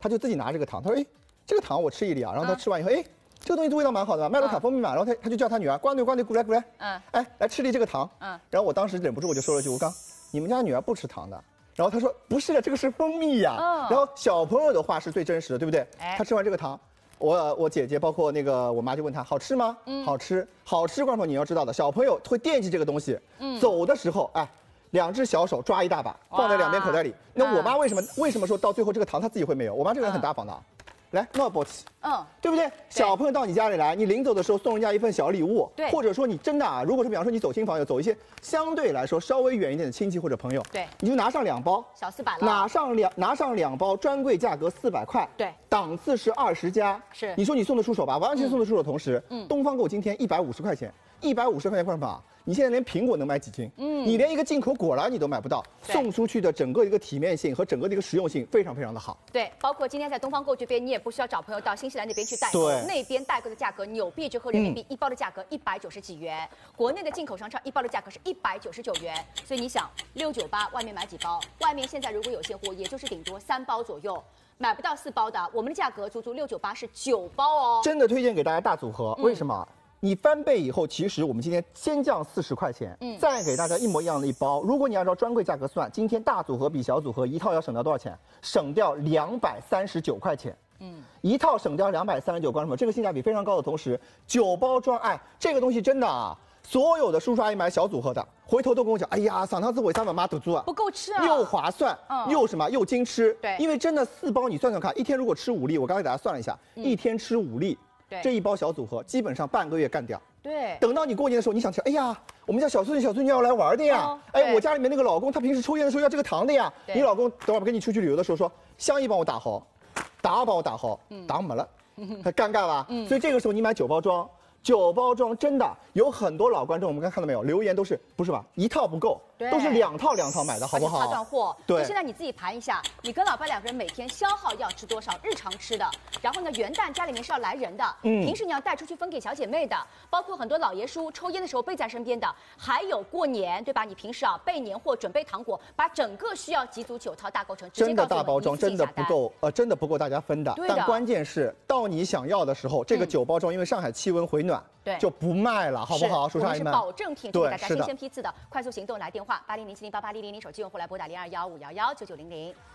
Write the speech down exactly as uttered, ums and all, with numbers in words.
他就自己拿这个糖，他说：“哎，这个糖我吃一粒啊。”然后他吃完以后，哎、嗯，这个东西味道蛮好的，麦洛卡蜂蜜嘛。然后他他就叫他女儿：“瓜女，瓜女，过来，过来。”嗯，哎，来吃粒这个糖。嗯，然后我当时忍不住我就说了句：“吴刚，你们家女儿不吃糖的。”然后他说：“不是的，这个是蜂蜜呀。”哦。然后小朋友的话是最真实的，对不对？哎，他吃完这个糖。 我我姐姐包括那个我妈就问她好吃吗？嗯，好吃，好吃。观众朋友你要知道的，小朋友会惦记这个东西。嗯，走的时候，哎，两只小手抓一大把，放在两边口袋里。那我妈为什么为什么说到最后这个糖她自己会没有？我妈这个人很大方的啊。 来，闹波起，嗯，对不对？小朋友到你家里来，你临走的时候送人家一份小礼物，对，或者说你真的啊，如果说比方说你走亲访友，走一些相对来说稍微远一点的亲戚或者朋友，对，你就拿上两包，小四百了，拿上两拿上两包，专柜价格四百块，对，档次是二十加，是，你说你送得出手吧？完完全送得出手，同时，嗯，东方购今天一百五十块钱，一百五十块钱观众朋友，你现在连苹果能买几斤？嗯，你连一个进口果篮你都买不到，送出去的整个一个体面性和整个的一个实用性非常非常的好。对，包括今天在东方购这边，你也不需要找朋友到新西兰那边去代购，那边代购的价格纽币折合人民币一包的价格一百九十几元，国内的进口商超一包的价格是一百九十九元，所以你想六九八外面买几包？外面现在如果有现货，也就是顶多三包左右。 买不到四包的，我们的价格足足六九八是九包哦。真的推荐给大家大组合，为什么？你翻倍以后，其实我们今天先降四十块钱，嗯，再给大家一模一样的一包。如果你按照专柜价格算，今天大组合比小组合一套要省掉多少钱？省掉两百三十九块钱。嗯，一套省掉两百三十九，观众们，这个性价比非常高的同时，九包装，哎，这个东西真的啊。 所有的叔叔阿姨买小组合的，回头都跟我讲，哎呀，上趟子为啥妈肚子啊？不够吃啊，又划算，嗯，又什么又精吃。对，因为真的四包你算算看，一天如果吃五粒，我刚才给大家算了一下，嗯、一天吃五粒，对，这一包小组合基本上半个月干掉。对，等到你过年的时候，你想吃，哎呀，我们家小孙子小孙女要来玩的呀，哦、哎，我家里面那个老公他平时抽烟的时候要这个糖的呀，你老公等会儿跟你出去旅游的时候说，香烟帮我打好，糖帮我打好，嗯、糖没了，很尴尬吧？嗯，所以这个时候你买九包装。 九包装真的有很多老观众，我们刚看到没有？留言都是不是吧？一套不够，都是两套两套买的，好不好？大断货。对。那现在你自己盘一下，你跟老爸两个人每天消耗要吃多少？日常吃的，然后呢，元旦家里面是要来人的，嗯，平时你要带出去分给小姐妹的，包括很多老爷叔抽烟的时候背在身边的，还有过年对吧？你平时啊备年货、准备糖果，把整个需要几组九套大构成，真的大包装真的不够，呃，真的不够大家分的。对的。但关键是到你想要的时候，这个九包装因为上海气温回暖。 对，就不卖了，好不好？叔叔阿姨们，是保证品质给大家新鲜批次的，快速行动来电话八零零七零八八零零零，手机用户来拨打零二幺五幺幺九九零零。